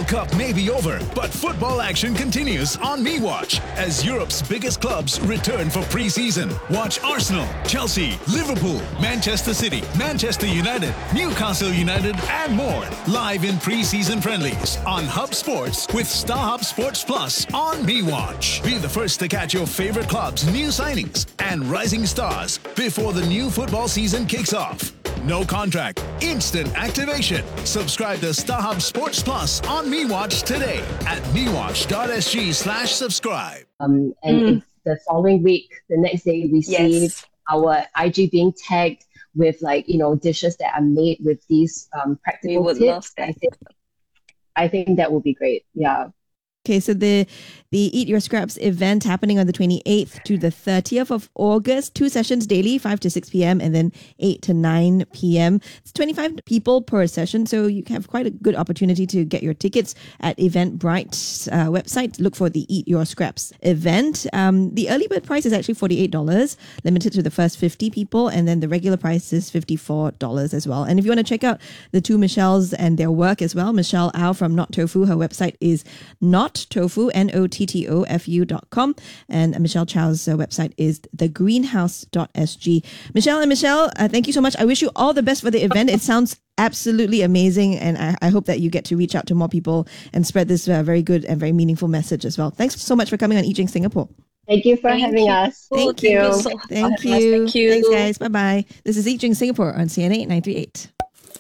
Cup may be over, but football action continues on MeWatch as Europe's biggest clubs return for pre-season. Watch Arsenal, Chelsea, Liverpool, Manchester City, Manchester United, Newcastle United, and more live in pre-season friendlies on Hub Sports with StarHub Sports Plus on MeWatch. Be the first to catch your favorite clubs' new signings and rising stars before the new football season kicks off. No contract, instant activation. Subscribe to StarHub Sports Plus on MeWatch today at mewatch.sg/subscribe. And if the following week, the next day, we see our IG being tagged with dishes that are made with these practical tips, I think that would be great. Yeah. Okay, so the Eat Your Scraps event happening on the 28th to the 30th of August. 2 sessions daily, 5 to 6 p.m. and then 8 to 9 p.m. It's 25 people per session, so you have quite a good opportunity to get your tickets at Eventbrite's website. Look for the Eat Your Scraps event. The early bird price is actually $48, limited to the first 50 people, and then the regular price is $54 as well. And if you want to check out the two Michelles and their work as well, Michelle Au from Not Tofu, her website is NotTofu, NOTTOFU.com, and Michelle Chow's website is thegreenhouse.sg. Michelle, thank you so much. I wish you all the best for the event. It sounds absolutely amazing, and I hope that you get to reach out to more people and spread this very good and very meaningful message as well. Thanks so much for coming on Eating Singapore. Thank you for having us. Thank you. Thank you. Thanks, guys. Bye-bye. This is Eating Singapore on CNA 938.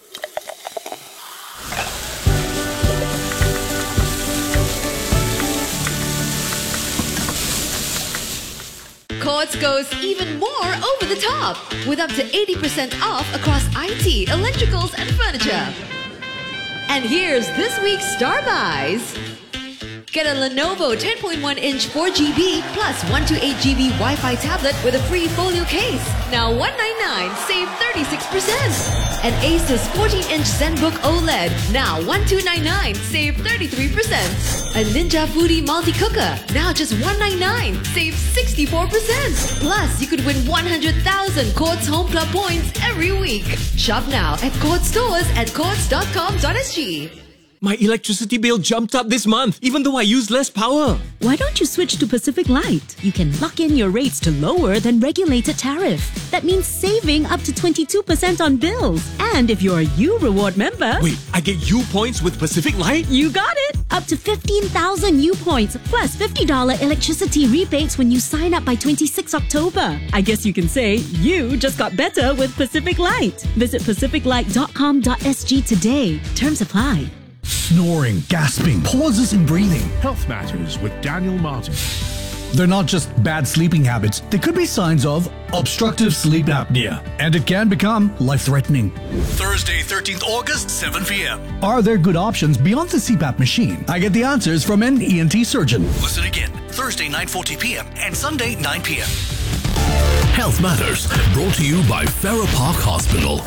Courts goes even more over the top with up to 80% off across IT, electricals, and furniture. And here's this week's Star Buys. Get a Lenovo 10.1-inch 4GB plus 128GB Wi-Fi tablet with a free folio case. Now $199, save 36%. An Asus 14-inch ZenBook OLED. Now $1,299, save 33%. A Ninja Foodie multi-cooker. Now just $199, save 64%. Plus, you could win 100,000 Courts Home Club points every week. Shop now at Courts stores and courts.com.sg. My electricity bill jumped up this month, even though I use less power. Why don't you switch to Pacific Light? You can lock in your rates to lower than regulated tariff. That means saving up to 22% on bills. And if you're a U Reward member... Wait, I get U points with Pacific Light? You got it! Up to 15,000 U points, plus $50 electricity rebates when you sign up by 26 October. I guess you can say you just got better with Pacific Light. Visit pacificlight.com.sg today. Terms apply. Snoring, gasping, pauses in breathing. Health Matters with Daniel Martin. They're not just bad sleeping habits. They could be signs of obstructive sleep apnea, and it can become life-threatening. Thursday, 13th August, 7 p.m. Are there good options beyond the CPAP machine? I get the answers from an ENT surgeon. Listen again, Thursday, 9:40 p.m. and Sunday, 9 p.m. Health Matters, brought to you by Farrer Park Hospital.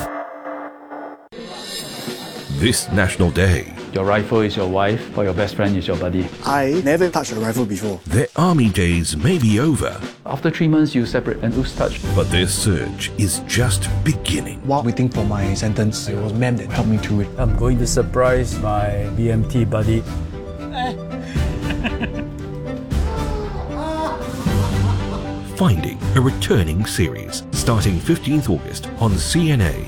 This National Day, your rifle is your wife, or your best friend is your buddy. I never touched a rifle before. Their army days may be over. After 3 months, you separate and lose touch. But their surge is just beginning. While waiting for my sentence, it was ma'am that helped me through it. I'm going to surprise my BMT buddy. Finding a Returning series, starting 15th August on CNA.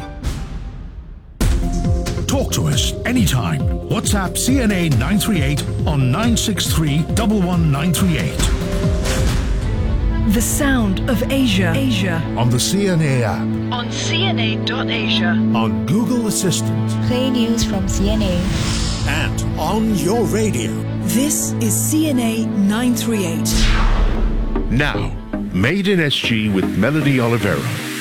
Talk to us anytime. WhatsApp CNA 938 on 963 11938. The sound of Asia. On the CNA app. On CNA.Asia. On Google Assistant. Play news from CNA. And on your radio. This is CNA 938. Now, Made in SG with Melanie Oliveira.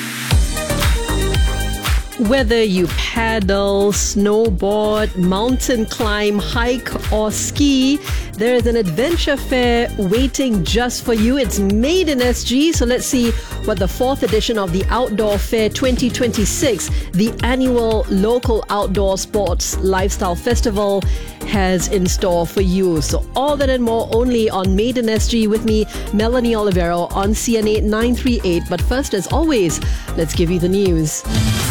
Whether you paddle, snowboard, mountain climb, hike, or ski, there is an adventure fair waiting just for you. It's Made in SG, so let's see what the 4th edition of the Outdoor Fair 2026, the annual local outdoor sports lifestyle festival, has in store for you. So all that and more only on Made in SG with me, Melanie Oliveira, on CNA 938. But first, as always, let's give you the news.